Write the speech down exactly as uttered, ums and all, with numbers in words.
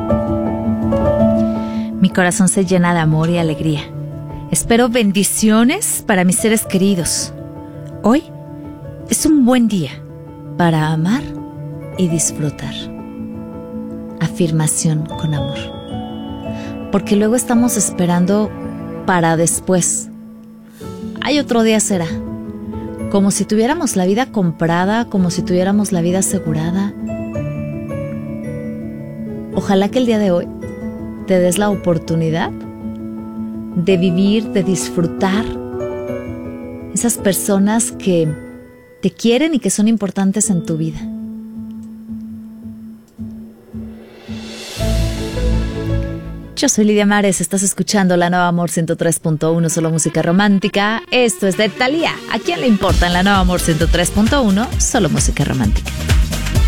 Mi corazón se llena de amor y alegría. Espero bendiciones para mis seres queridos. Hoy es un buen día para amar y disfrutar. Afirmación con amor. Porque luego estamos esperando para después. Ay, otro día será. Como si tuviéramos la vida comprada, como si tuviéramos la vida asegurada. Ojalá que el día de hoy te des la oportunidad de vivir, de disfrutar esas personas que te quieren y que son importantes en tu vida. Yo soy Lidia Mares, estás escuchando La Nueva Amor ciento tres punto uno, solo música romántica. Esto es de Thalía. ¿A quién le importa en La Nueva Amor ciento tres punto uno? Solo música romántica.